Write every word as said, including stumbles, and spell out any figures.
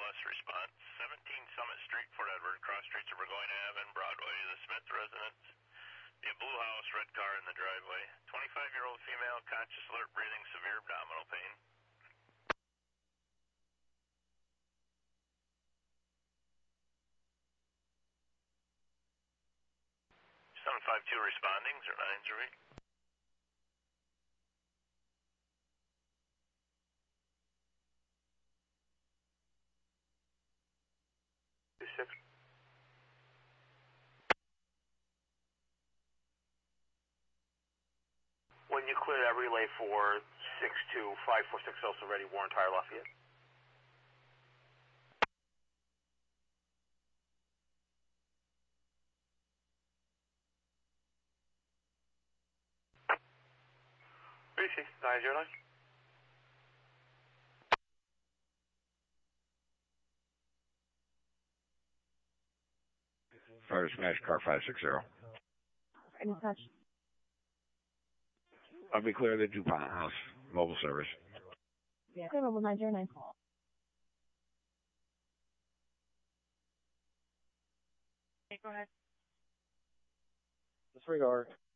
S response. seventeen Summit Street, Fort Edward, cross streets of Burgoyne Avenue and Broadway. The Smith residence. The blue house, red car in the driveway. twenty-five-year-old female, conscious, alert, breathing, severe abdominal pain. seven five two responding, zero nine zero eight. two six. When you clear that relay for six two five four six, also ready, Warren Tire Lafayette. three six nine zero nine. Fire smash car five six zero. Any touch? I'll be clear the DuPont House mobile service. Yeah. Clear mobile nine zero nine. Okay, go ahead. Disregard.